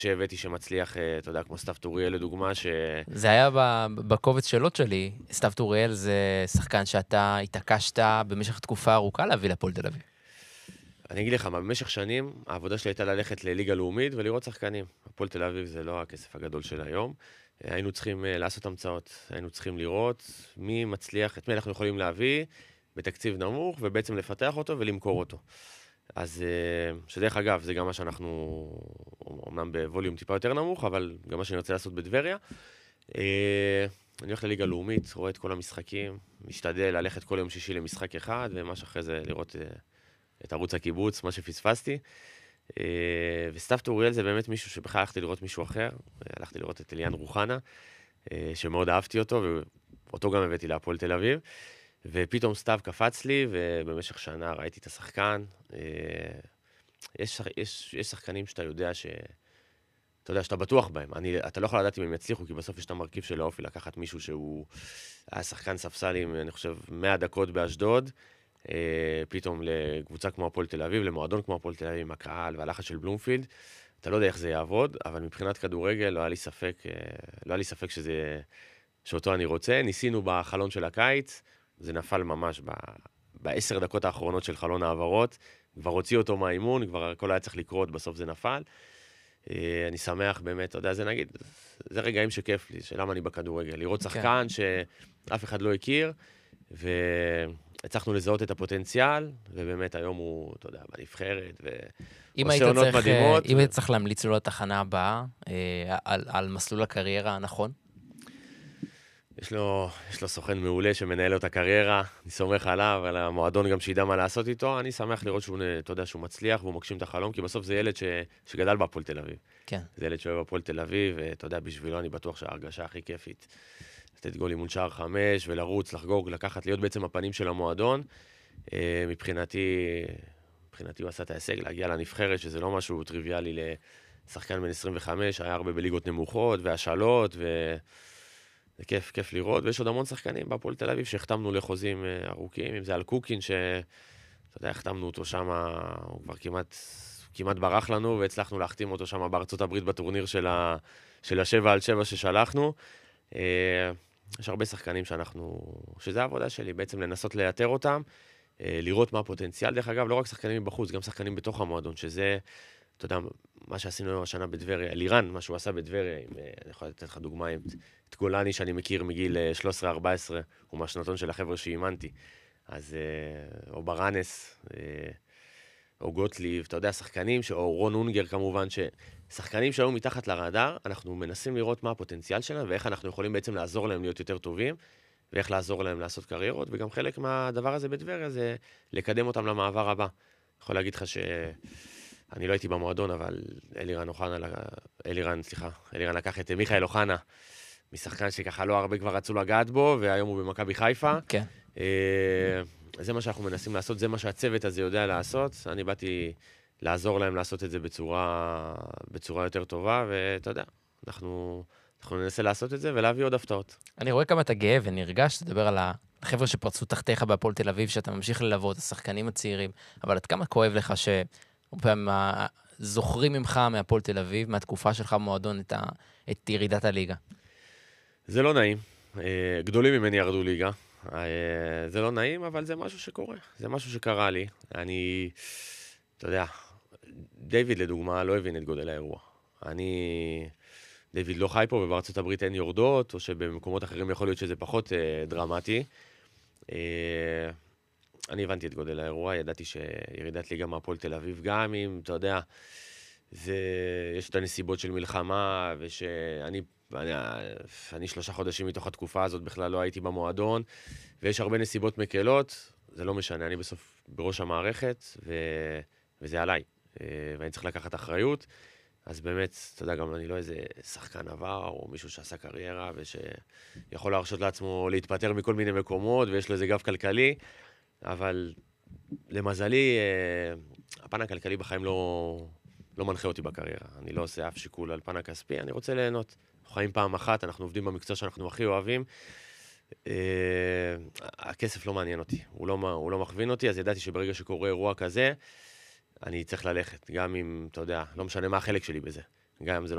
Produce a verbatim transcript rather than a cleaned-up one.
שהבאתי שמצליח, אתה יודע, כמו סתיו טוריאל לדוגמה, ש... זה היה בקובץ שאלות שלי, סתיו טוריאל זה שחקן שאתה התעקשת במשך תקופה ארוכה להביא לפועל תל אביב. אני אגיד לך, במשך שנים, העבודה שלי הייתה ללכת לליגה לאומית ולראות שחקנים. הפועל תל אביב זה לא הכסף הגדול של היום. היינו צריכים לעשות המצאות, היינו צריכים לראות מי מצליח, את מי אנחנו יכולים להביא בתקציב נמוך, ובעצם לפתח אותו ולמכור אותו. אז שדרך אגב, זה גם מה שאנחנו, אומנם בווליום טיפה יותר נמוך, אבל גם מה שאני רוצה לעשות בדבריה. אני הולך לליגה לאומית, רואה את כל המשחקים, משתדל ללכת כל יום שישי למשחק אחד, ומה שאחרי זה לראות את ערוץ הקיבוץ, מה שפספסתי. וסתיו טוריאל זה באמת מישהו שבכלל הלכתי לראות מישהו אחר, הלכתי לראות את אליאן רוחנה, שמאוד אהבתי אותו, ואותו גם הבאתי להפועל תל אביב. ופתאום סתיו קפץ לי, ובמשך שנה ראיתי את השחקן. יש, יש, יש שחקנים שאתה יודע ש... אתה יודע, שאתה בטוח בהם. אני, אתה לא יכול לדעת אם הם יצליחו, כי בסוף יש את המרכיב של האופי, לקחת מישהו שהוא היה שחקן ספסלים, אני חושב, מאה דקות באשדוד, פתאום לקבוצה כמו הפועל תל אביב, למועדון כמו הפועל תל אביב, עם הקהל והלחץ של בלומפילד. אתה לא יודע איך זה יעבוד, אבל מבחינת כדורגל לא היה לי ספק, לא היה לי ספק שזה, שאותו אני רוצה. ניסינו בחלון של הקיץ, זה נפל ממש ב, בעשר דקות האחרונות של חלון העברות, כבר הוציא אותו מהאימון, כבר הכל היה צריך לקרות, בסוף זה נפל. אני שמח באמת, אתה יודע, זה נגיד, זה רגעים שכיף לי, שלמה אני בכדורגל, לראות שחקן שאף אחד לא הכיר, והצלחנו לזהות את הפוטנציאל, ובאמת היום הוא, אתה יודע, בנבחרת, ועושה עונות מדהימות. אם היית צריך להמליץ לו לתחנה הבאה, על, על מסלול הקריירה הנכון? יש לו, יש לו סוכן מעולה שמנהל לו את הקריירה, אני סומך עליו, על המועדון גם שידע מה לעשות איתו, אני שמח לראות שהוא, אתה יודע, שהוא מצליח והוא מגשים את החלום, כי בסוף זה ילד ש, שגדל בהפועל תל אביב. כן. זה ילד שאוהב בהפועל תל אביב, ואתה יודע, בשבילו אני בטוח שההרגשה הכי כיפית, לתת גול מול שער חמש, ולרוץ, לחגוג, לקחת, להיות בעצם הפנים של המועדון. מבחינתי, מבחינתי הוא עשה את ההישג, להגיע לנבחרת, שזה לא משהו טריוויאלי לשחקן בן עשרים וחמש, היה הרבה בליגות נמוכות, והשאלות, ו... זה כיף, כיף לראות, ויש עוד המון שחקנים בהפועל תל אביב שהחתמנו לחוזים ארוכים, אם זה על קוקין, שאתה יודע, החתמנו אותו שם, הוא כבר כמעט, כמעט ברח לנו, והצלחנו להחתים אותו שם בארצות הברית בטורניר של, ה, של השבע על שבע ששלחנו. יש הרבה שחקנים שאנחנו, שזה העבודה שלי, בעצם לנסות לאתר אותם, לראות מה הפוטנציאל, דרך אגב, לא רק שחקנים מבחוץ, גם שחקנים בתוך המועדון, שזה, אתה יודע, מה שעשינו השנה בדבריה, לירן, מה שהוא עשה בדבריה, אני יכול לתת לך דוגמה, את גולני שאני מכיר מגיל שלוש עשרה ארבע עשרה, הוא מהשנתון של החבר'ה שאימנתי. אז, או ברנס, או גוטליב, אתה יודע, שחקנים, או רון אונגר כמובן, ששחקנים שהיו מתחת לרדאר, אנחנו מנסים לראות מה הפוטנציאל שלהם, ואיך אנחנו יכולים בעצם לעזור להם להיות יותר טובים, ואיך לעזור להם לעשות קריירות, וגם חלק מהדבר הזה בדבריה זה לקדם אותם למעבר הבא. אני יכול להגיד לך ש... אני לא הייתי במועדון, אבל אלירן אוחנה, אלירן, סליחה, אלירן לקח את מיכאל אוחנה, משחקן שככה לא הרבה כבר רצו לגעת בו, והיום הוא במכבי חיפה. כן. זה מה שאנחנו מנסים לעשות, זה מה שהצוות הזה יודע לעשות. אני באתי לעזור להם לעשות את זה בצורה, בצורה יותר טובה, ואתה יודע, אנחנו, אנחנו ננסה לעשות את זה ולהביא עוד הפתעות. אני רואה כמה אתה גאה ונרגש, תדבר על החבר'ה שפרצו תחתיך בהפועל תל אביב, שאתה ממשיך ללוות, השחקנים הצעירים, אבל עד כמה כואב לך ש... פעם זוכרים ממך מהפועל תל אביב, מהתקופה שלך במועדון, את, ה, את ירידת הליגה? זה לא נעים. גדולים ממני ירדו ליגה. זה לא נעים, אבל זה משהו שקורה. זה משהו שקרה לי. אני, אתה יודע, דיוויד לדוגמה לא הבין את גודל האירוע. אני, דיוויד לא חי פה, ובארצות הברית אין יורדות, או שבמקומות אחרים יכול להיות שזה פחות דרמטי. אני הבנתי את גודל האירוע, ידעתי שירידת ליגה מהפועל תל אביב גם אם, אתה יודע, זה, יש את הנסיבות של מלחמה, ושאני אני, אני שלושה חודשים מתוך התקופה הזאת בכלל לא הייתי במועדון, ויש הרבה נסיבות מקלות, זה לא משנה, אני בסוף בראש המערכת, ו, וזה עליי, ואני צריך לקחת אחריות, אז באמת, אתה יודע, גם אני לא איזה שחקן עבר, או מישהו שעשה קריירה, ושיכול להרשות לעצמו להתפטר מכל מיני מקומות, ויש לו איזה גב כלכלי, אבל למזלי, הפן הכלכלי בחיים לא, לא מנחה אותי בקריירה. אני לא עושה אף שיקול על פן הכספי, אני רוצה ליהנות. אנחנו חיים פעם אחת, אנחנו עובדים במקצוע שאנחנו הכי אוהבים. הכסף לא מעניין אותי, הוא לא, הוא לא מכווין אותי, אז ידעתי שברגע שקורה אירוע כזה, אני צריך ללכת, גם אם, אתה יודע, לא משנה מה החלק שלי בזה. גם אם זה לא